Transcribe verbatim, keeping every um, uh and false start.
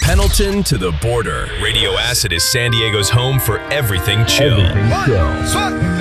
Pendleton to the border, Radio Acid is San Diego's home for everything chill. Everything chill.